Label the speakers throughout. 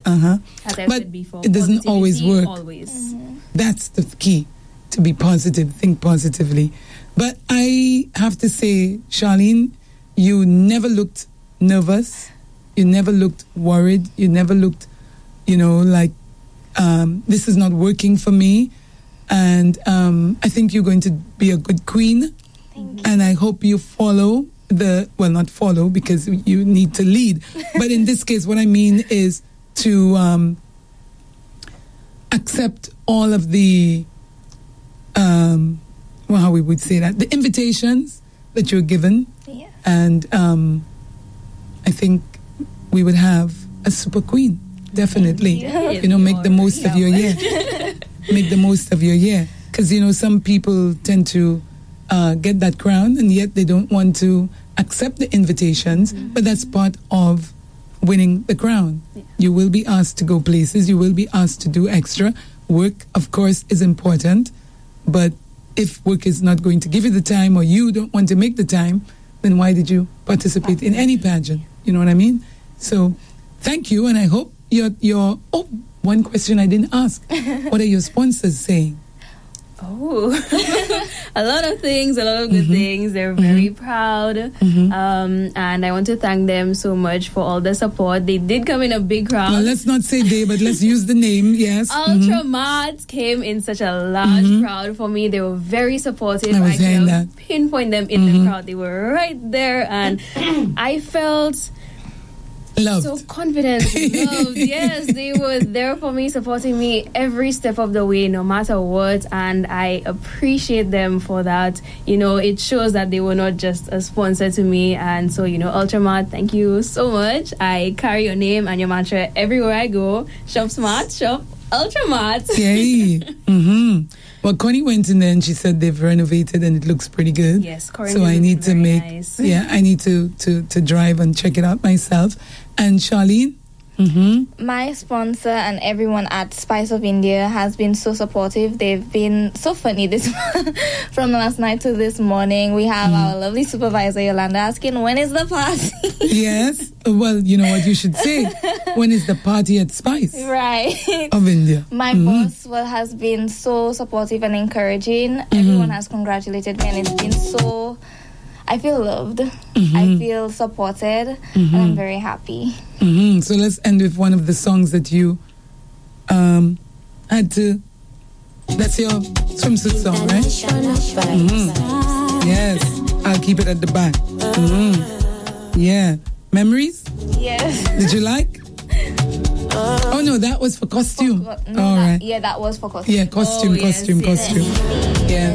Speaker 1: As I
Speaker 2: But
Speaker 1: said before,
Speaker 2: it doesn't always
Speaker 1: positivity
Speaker 2: work.
Speaker 1: Always.
Speaker 2: That's the key, to be positive, think positively. But I have to say, Charlene, you never looked nervous. You never looked worried. You never looked, like this is not working for me. And I think you're going to be a good queen.
Speaker 3: Thank you.
Speaker 2: And I hope you follow not follow because you need to lead. But in this case, what I mean is to accept all of the, how we would say that, the invitations that you're given.
Speaker 3: Yes.
Speaker 2: And I think we would have a super queen, definitely. Make the most of your year. Make the most of your year. Because, some people tend to get that crown and yet they don't want to accept the invitations, but that's part of winning the crown. Yeah. You will be asked to go places. You will be asked to do extra. Work, of course, is important, but if work is not going to give you the time or you don't want to make the time, then why did you participate in any pageant? You know what I mean? So thank you, and I hope your one question I didn't ask. What are your sponsors saying?
Speaker 1: Oh, a lot of things, a lot of good things. They're very proud. And I want to thank them so much for all the support. They did come in a big crowd.
Speaker 2: Well, let's not say they, but let's use the name, yes.
Speaker 1: Ultramart came in such a large crowd for me. They were very supportive.
Speaker 2: I was hearing that.
Speaker 1: Pinpoint them in the crowd. They were right there. And I felt...
Speaker 2: loved.
Speaker 1: So confident, loved. Yes, they were there for me, supporting me every step of the way, no matter what. And I appreciate them for that. It shows that they were not just a sponsor to me. And so, Ultramart, thank you so much. I carry your name and your mantra everywhere I go. Shop smart, shop Ultramart.
Speaker 2: Yay. Well, Connie went in there and she said they've renovated and it looks pretty good.
Speaker 1: Yes, Connie.
Speaker 2: So I need to
Speaker 1: nice.
Speaker 2: I need to drive and check it out myself. And Charlene?
Speaker 3: My sponsor and everyone at Spice of India has been so supportive. They've been so funny this from last night to this morning. We have our lovely supervisor Yolanda asking, when is the party?
Speaker 2: Yes. Well, you know what you should say. When is the party at Spice?
Speaker 3: Right.
Speaker 2: Of India.
Speaker 3: My boss has been so supportive and encouraging. Everyone has congratulated me and it's been so... I feel loved. I feel supported, and I'm very happy.
Speaker 2: So let's end with one of the songs that you had to. That's your swimsuit song, right? Yes, I'll keep it at the back. Yeah, Memories.
Speaker 3: Yes.
Speaker 2: Did you like? Oh no, that was for costume.
Speaker 3: All right. Yeah, that was for costume.
Speaker 2: Yeah, costume. Yeah.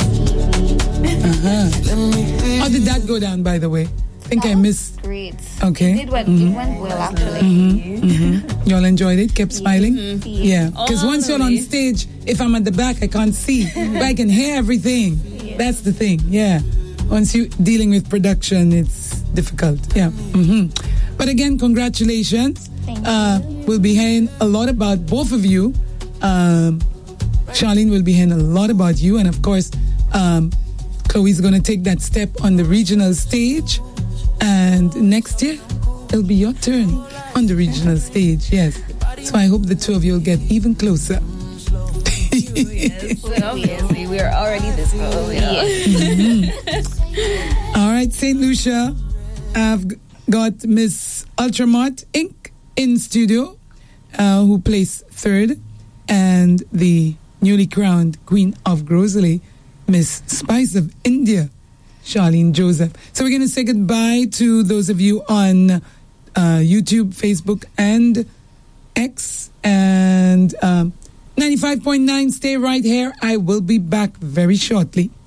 Speaker 2: How did that go down, by the way? I think I missed.
Speaker 3: Great.
Speaker 2: Okay.
Speaker 3: It went well, actually.
Speaker 2: Y'all enjoyed it? Kept smiling? Yeah. Because once you're on stage, if I'm at the back, I can't see. But I can hear everything. Yeah. That's the thing. Yeah. Once you're dealing with production, it's difficult. Yeah. But again, congratulations.
Speaker 3: Thank you.
Speaker 2: We'll be hearing a lot about both of you. Charlene will be hearing a lot about you. And of course, Chloe's going to take that step on the regional stage. And next year, it'll be your turn on the regional stage. Yes. So I hope the two of you will get even closer.
Speaker 1: Yes, obviously. We're already this close.
Speaker 2: All right, St. Lucia. I've got Miss Ultramart Inc. in studio, who placed third. And the newly crowned Queen of Grosley, Miss Spice of India, Charlene Joseph. So we're going to say goodbye to those of you on YouTube, Facebook, and X. And 95.9, stay right here. I will be back very shortly.